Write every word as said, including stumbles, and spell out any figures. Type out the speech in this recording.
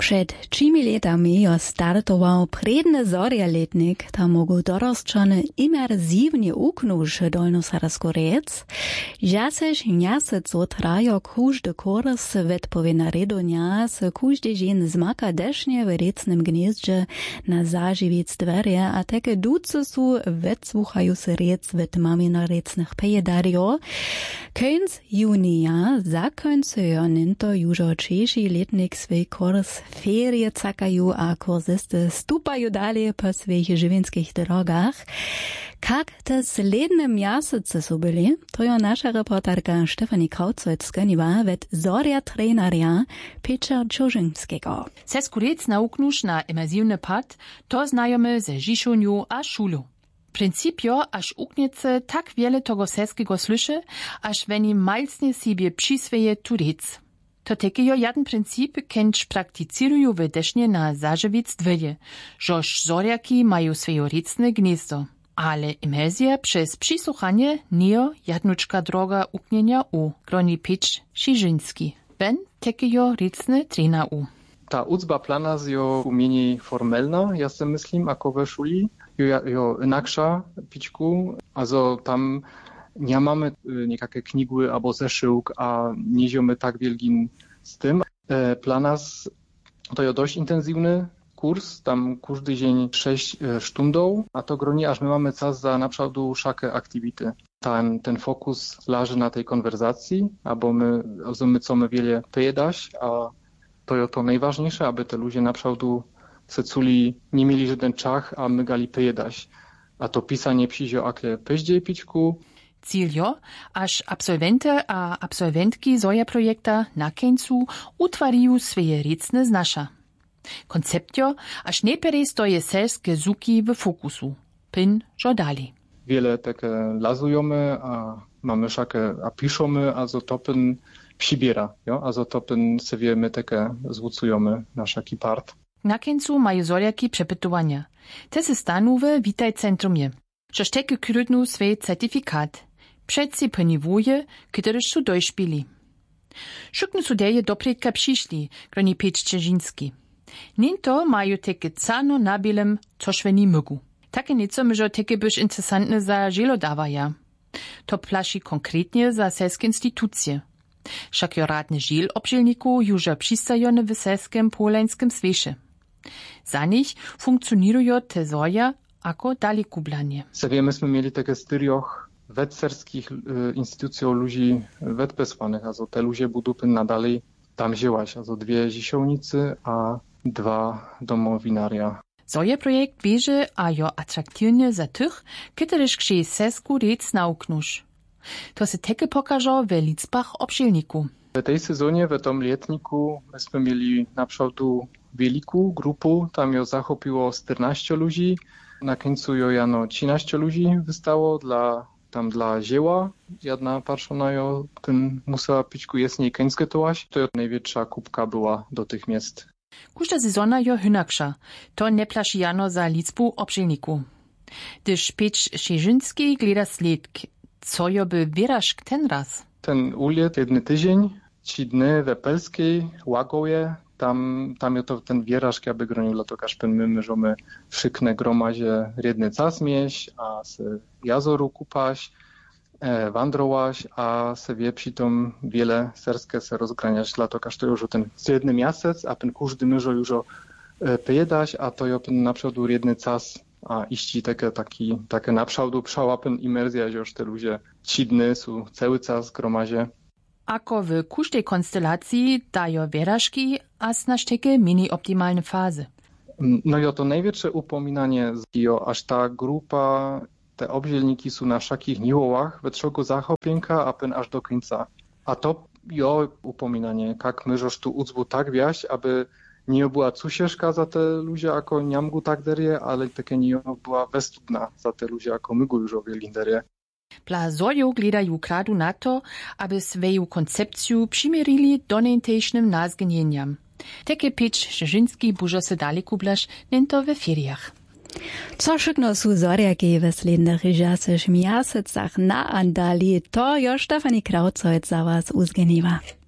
Przed trzymi latami jo startował predny zorjaletnik, tam mogą dorosczony imersywnie uknąć dolnosarsku rec. Jaseż miasecu trajo każdy kurs wetpowiena redonia, z każdy dzień zmaka desznie w recnym gnieździe na zażywiec dwerje, a takie duce su wetsłuchają se rec w tmami na recnych pejedario. Końc junia zakońcują ninto jużo trzeci letnik swój kurs ferie cakają, a kursisty stupają dalej po swoich żywienskich drogach. Jak te sledne miasece su byli, to jo nasza reporterka Stefanie Krautzold skoniła wet zorja treneria Petra Czorzyńskiego. Seskurec nauknusz na imersywny pad, to znajome ze Žišoniu a šulu. Principio, aż ukniece tak wiele tego seskiego słyszy, aż weni malcnie sobie przysweje turec. To takiego jeden princip, kenč praktycirują w desznie na zażywiec dwelje, żoż zorjaki mają swoje recne gniezdo. Ale imersja przez przysłuchanie nie jednuczka droga uknienia u, groni Petr Czorzyński. Ben takiego recne trena u. Ta ucba plana z jo umieni formelna, ja se myslím, ako ve šuli, jo, jo inaksza pićku, also tam nie mamy niekakve knigły albo zeszyłk, a nie ziomy tak wielgin z tym. E, planas to jo dość intensywny kurs, tam każdy dzień sześć sztundów, a to groni, aż my mamy czas za naprawdę wszelkie aktywity. Ten, ten fokus leży na tej konwersacji, albo my, also my co my wiele pojedać, a to jest to najważniejsze, aby te ludzie naprawdę se culi nie mieli żaden czach, a my gali pojedać. A to pisanie przyjdzie akle peździe pićku. Ciljo, aż absolwente a absolwentki zoja projekta na końcu utwariją swoje recne znasza. Konceptio, aż najpierw stoje selskie zuki w fokusu. Pin żodali. Wiele takie lazujemy, a mamy wszakie, a piszemy, also to pin przybiera, jo? Also to pin se wiemy takie zwucujemy na szaki part. Na końcu mają zorjaki przepytowania. Te se stanowe witaj centrumie. Żoż takie krydnu swój certyfikat. Przed si poniwuje, któryż su dojszpili. Szukny su deje dopredka przyszli, groni Petr Czorzyński. Ninto mają takie cano na bielem, coż weni mygu. Takie nieco myżo takie byś interesantne za żelodawaja. To plaši konkretnie za selskie instytucje. Však jo radny žil obžilniku juža přistajone w selskim polańskim svieše. Za nich funkcjonują te zoja ako dalekublanie. Se myśmy mieli takie styrioch wetserskich y, instytucji ludzi wetpesłanych, also te ludzie budu nadalej tam wzięłaś, also dwie zisiołnicy, a dwa domowinaria. Zoje projekt bieže a jo atraktivne za tych, któryż krzy sesku rec nauknusz. To se teke pokażo w liczbach obszilniku. W tej sezonie, w tym letniku, myśmy mieli naprawdę wielką grupę, tam jo zachopiło czternaście ludzi, na końcu jo jano trzynaście ludzi wystało dla, tam dla zieła, jedna patrzona jo, ten musiała pićku jesniej końskie tołaś, to jo największa kubka była do tych miast. Każda sezona jo hynaksza, to nie plaši jano za liczbu obszilniku. Gdyż Petr Czorzyński gleda sledk, co jo by wyraż ten raz? Ten uliet jedny tydzień, trzy dny we Pelskiej, Łagoje, tam, tam je to ten wyraż, aby gronił to kaszpen my możemy wszykne gromazie jedny czas mieść, a se jazoru kupaś, e, wandrować, a se wie przy tym wiele serskie se rozgraniać, dla to to już ten jedny miasec, a ten każdy może już e, pojedać, a to jo na przykład jedny czas, a iści takie, taki, takie naprzałdu przełapem imersja, że już te ludzie trzy dny są cały czas w gromazie. Ako w każdej konstelacji dają wyrażki, a znasz takie mini-optimalne fazy. No i to największe upominanie, jo, aż ta grupa, te obzielniki są na wszakich niwołach, we trzego zachopienka, a pen aż do końca. A to jo upominanie, jak my żoż tu ucbu tak wiaś, aby nie była cusieszka za te ludzie, jako niamgu tak derie, ale takie nie była westudna za te ludzie, jako my go już owieli derie. Dla zojo gledają kradu na to, aby swoją koncepcję przymierili do najtejszym nazgnieniam. Takie Petr Czorzyński bużo se daleko blaż nento we feriach. Co szykno su zorjaki w slednych miasecach na andali, to jo Stefanie Krautzold za was uzgeniwa.